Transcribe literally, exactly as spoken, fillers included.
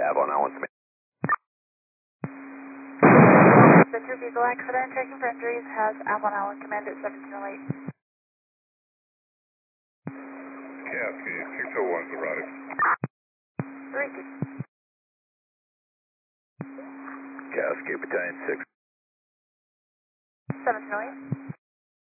Avalon Allen. Center vehicle accident, checking for injuries, has Avalon Allen command at seventeen oh eight. Cascade, six oh one's erotic. Three two. Cascade Battalion six. seventeen oh eight.